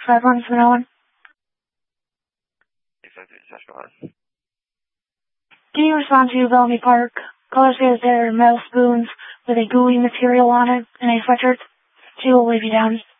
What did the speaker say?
5171. Can you respond to Bellamy Park? Caller says there are metal spoons with a gooey material on it and a sweatshirt. She will wave you down.